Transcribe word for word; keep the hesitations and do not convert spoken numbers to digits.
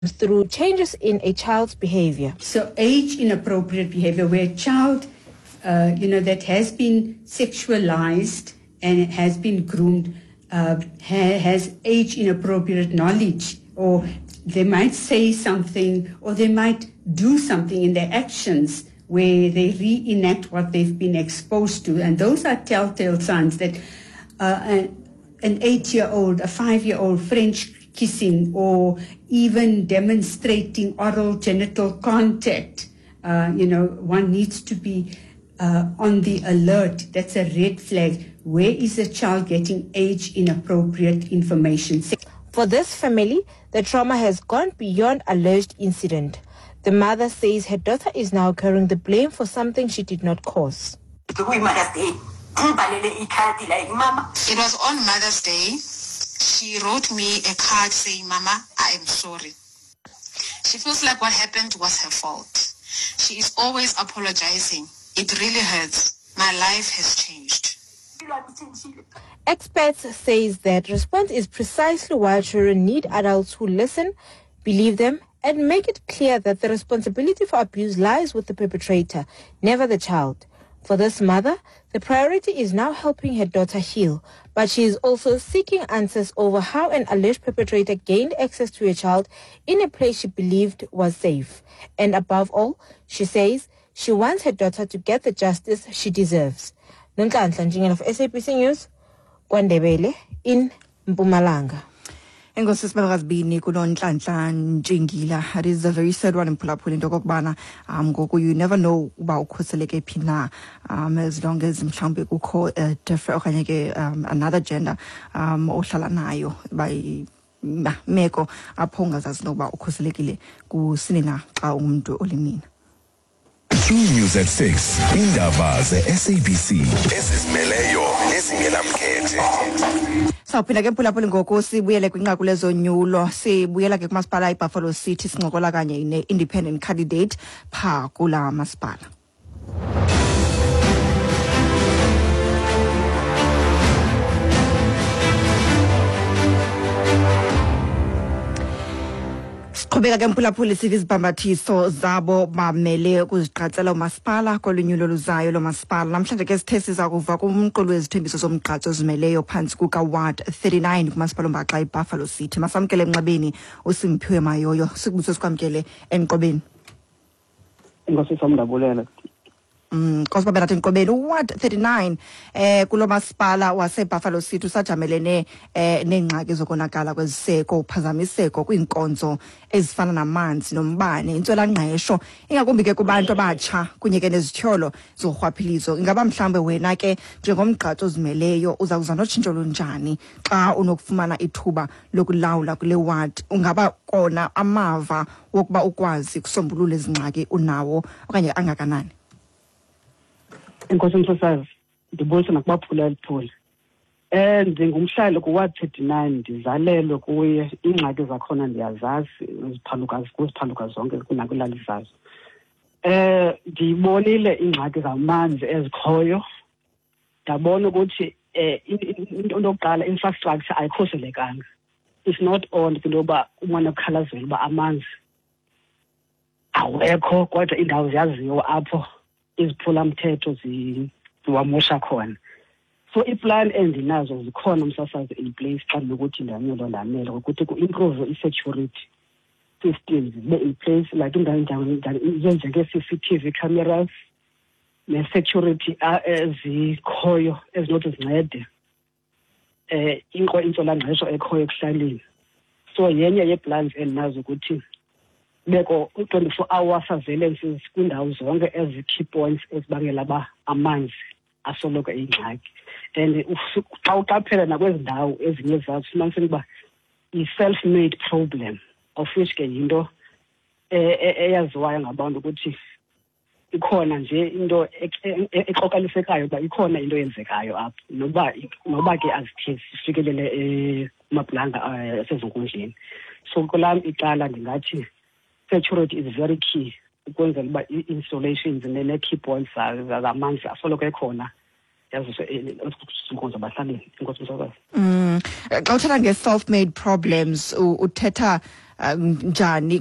through changes in a child's behavior. So age inappropriate behavior where a child, uh, you know, that has been sexualized and has been groomed, uh, ha- has age inappropriate knowledge, or they might say something or they might do something in their actions where they reenact what they've been exposed to. And those are telltale signs that uh, an, an eight-year-old, a five-year-old French kissing, or even demonstrating oral genital contact, uh, you know, one needs to be uh, on the alert. That's a red flag. Where is a child getting age inappropriate information? For this family, the trauma has gone beyond alleged incident. The mother says her daughter is now carrying the blame for something she did not cause. It was on Mother's Day. She wrote me a card saying, "Mama, I am sorry." She feels like what happened was her fault. She is always apologizing. It really hurts. My life has changed. Experts says that response is precisely why children need adults who listen, believe them, and make it clear that the responsibility for abuse lies with the perpetrator, never the child. For this mother, the priority is now helping her daughter heal, but she is also seeking answers over how an alleged perpetrator gained access to a child in a place she believed was safe. And above all, she says she wants her daughter to get the justice she deserves. Nonhlanhla Njingela of S A B C News, KwaNdebele in Mpumalanga. Enkosi sibakazibini kuNonhlanhla Njingela. It is a very sad one in Phulaphula into kokubana um ngoku you never know uba ukhuseleke phi na, um as long as mhlawumbe kukho a different okanye ke um another gender um ohlala nayo by meko apho ungazazi nokuba ukhuselekile kusini na xa umuntu olinina. True News at six. Indaba ze-S A B C ezizimeleyo nezingenamkhethe. Sawuphinda ke Phulaphula ngoku sibuyele kwinqaku lezonyulo. Sibuyela ke kumasipala iBuffalo City sincokola kanye ne-independent candidate pha kula masipala. Qhubeka ke Mphulaphula sivi izibhambathiso zabo bamele ukuziqatsela umasipala kolunyulo luzayo lomasipala. Namhlanje ke sithe siza kuva kumqulu wezithembiso zomgqatso ozimeleyo phansi kuka-Ward thirty-nine kumasipala ombaxa iBuffalo City. Masamkele enqabeni uSimphiwe Mayoyo. Sikubuse sikwamkele enqobeni. Inkosi samdabulela. Mm, Kosba Berat Nkobeni, Ward thirty-nine eh kulo masipala waseBuffalo City usajamelene eh nengxaki zokonakala kweziseko, uphazamiseko kwinkonzo ezifana namanzi nombane, intswelangqesho ingakumbi ke kubantu abatsha kunye ke nezithyolo zorhwaphilizo. Ingaba mhlambe wena ke njengomgqatso ozimeleyo uza kuza notshintsho lunjani xa unokufumana ithuba lokulawula kule ward? Ungaba kona amava wokuba ukwazi kusombulula izingxaki unawo okanye angakanani? Inkosi Msosazi, ndibulisa nakubaphula eliphula. Eh ndingumhlali kuWard thirty-nine, ndizalelwe kuye. Ingxaki zakhona ndiyazazi, iziphalukazi kuziphalukazi zonke kunakulali zazo. Eh ndibonile ingxaki zamanzi ezikhoyo. Ndabona ukuthi eh into yokuqala infrastructure ayikhuselekanga. It's not all kuloba umane ukhalazela uba amanzi awekho, kodwa indawo ziyaziwa apho iziphula mthetho ziwamosha khona. So iplan endinazo zikhona Msasazi in place xa nokuthi ndanyelo ndamele ukuthi ku-improve i-security systems zibe in place, like indawo njenge-C C T V cameras ne-security ezikhoyo ezinothi zincede eh inko intswelangqesho ekhoyo ekuhlaleni. So yenye yeplans endinazo ukuthi beko twenty-four hour surveillance kwindawo zonke ezi-key points ezibangela ba amanzi asoloko ingxaki. And xa uqaphela nakwezi ndawo ezinye zazo fumaniseka uba i-self-made problem, of which ke yinto eyaziwayo ngabantu ukuthi ikhona nje into exokalisekayo uba ikhona into eyenzekayo apho, noba noba ke azithe sifikelele emaplanga asezinkundleni. So kulami icala ndingathi security is very key ukwenzela uba i-installations ne-key points zamanzi asoloko ekhona yazo izinkonzo abahlaleni. Inkosi Msosazi. Mm xa uthetha nge-self-made problems uthetha uh, njani